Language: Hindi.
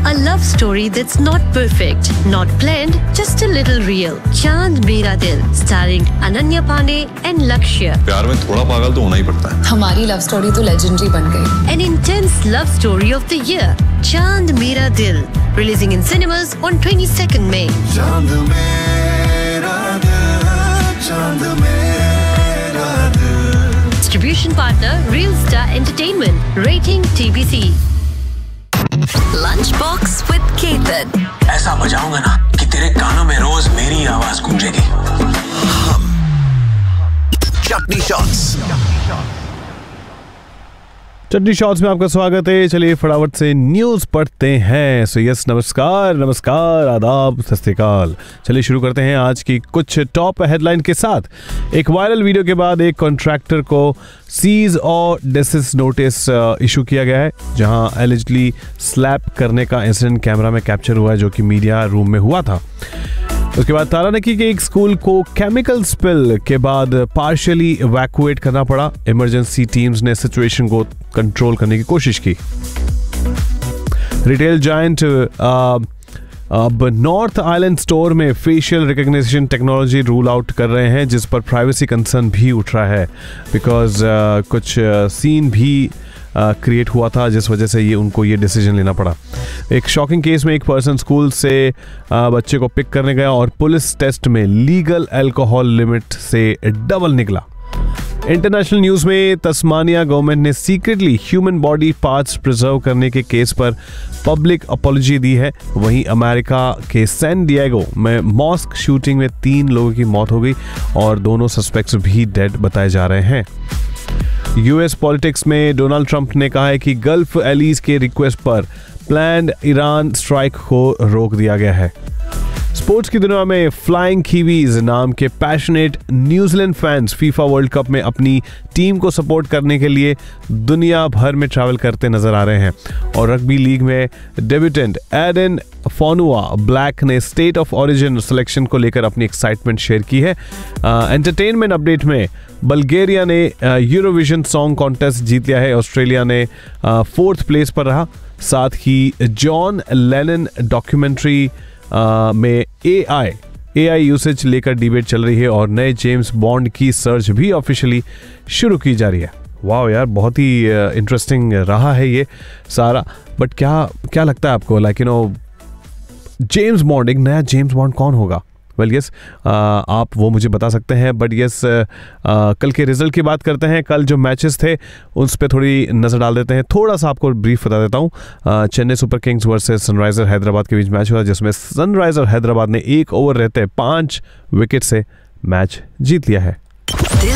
A love story that's not perfect, not planned, just a little real. चांद मेरा दिल, starring Ananya Pandey and Lakshya. प्यार में थोड़ा पागल तो होना ही पड़ता है। हमारी लव स्टोरी तो लेजेंडरी बन गई। An intense love story of the year. चांद मेरा दिल, releasing in cinemas on 22nd May. चांद मेरा दिल, चांद मेरा दिल। Distribution partner Real Star Entertainment. Rating TBC. Lunchbox with Ketan. ऐसा बजाऊंगा ना कि तेरे कानों में रोज मेरी आवाज गूंजेगी। चटनी शॉट्स। चटनी शॉट्स में आपका स्वागत है। चलिए फटाफट से न्यूज़ पढ़ते हैं। सो यस, नमस्कार, आदाब, सत श्री अकाल। चलिए शुरू करते हैं आज की कुछ टॉप हेडलाइन के साथ। एक वायरल वीडियो के बाद एक कॉन्ट्रैक्टर को सीज और डेसिस नोटिस इशू किया गया है, जहां एलिजिडली स्लैप करने का इंसिडेंट कैमरा में कैप्चर हुआ है, जो कि मीडिया रूम में हुआ था। उसके बाद तारानकी के एक स्कूल को केमिकल स्पिल के बाद पार्शियली इवैक्यूएट करना पड़ा। इमरजेंसी टीम्स ने सिचुएशन को कंट्रोल करने की कोशिश की। रिटेल जायंट अब नॉर्थ आइलैंड स्टोर में facial recognition technology rule out कर रहे हैं, जिस पर प्राइवेसी कंसर्न भी उठ रहा है, बिकॉज कुछ सीन भी क्रिएट हुआ था, जिस वजह से उनको ये डिसीजन लेना पड़ा। एक शॉकिंग केस में एक पर्सन स्कूल से बच्चे को पिक करने गया और पुलिस टेस्ट में लीगल अल्कोहल लिमिट से डबल निकला। इंटरनेशनल न्यूज में तस्मानिया गवर्नमेंट ने secretly human body parts preserve करने के केस पर पब्लिक अपॉलजी दी है। वहीं अमेरिका के सैन डिएगो में मॉस्क शूटिंग में 3 लोगों की मौत हो गई और दोनों सस्पेक्ट्स भी डेड बताए जा रहे हैं। यूएस पॉलिटिक्स में डोनाल्ड ट्रंप ने कहा है कि गल्फ एलीज के रिक्वेस्ट पर प्लान्ड ईरान स्ट्राइक को रोक दिया गया है। स्पोर्ट्स की दुनिया में फ्लाइंग कीवीज नाम के passionate New Zealand fans FIFA world cup में अपनी टीम को सपोर्ट करने के लिए दुनिया भर में ट्रैवल करते नजर आ रहे हैं। और रग्बी लीग में डेब्यूटेंट एडन फोनुआ ब्लैक ने स्टेट ऑफ ओरिजिन सिलेक्शन को लेकर अपनी एक्साइटमेंट शेयर की है। एंटरटेनमेंट अपडेट में बल्गेरिया ने यूरोविजन सॉन्ग कॉन्टेस्ट जीत लिया है। ऑस्ट्रेलिया ने 4th प्लेस पर रहा। साथ ही जॉन लेनन डॉक्यूमेंट्री में एआई यूसेज लेकर डिबेट चल रही है और नए जेम्स बॉन्ड की सर्च भी ऑफिशियली शुरू की जा रही है। वाह यार, बहुत ही इंटरेस्टिंग रहा है ये सारा। बट क्या लगता है आपको, लाइक जेम्स बॉन्ड, एक नया जेम्स बॉन्ड कौन होगा? वेल यस, आप वो मुझे बता सकते हैं। बट यस, कल के रिजल्ट की बात करते हैं। कल जो मैचेस थे उस पर थोड़ी नज़र डाल देते हैं। थोड़ा सा आपको ब्रीफ बता देता हूँ। Chennai super Kings versus Sunriser Hyderabad के बीच मैच हुआ, जिसमें सनराइजर हैदराबाद ने 1 ओवर रहते 5 विकेट से मैच जीत लिया है।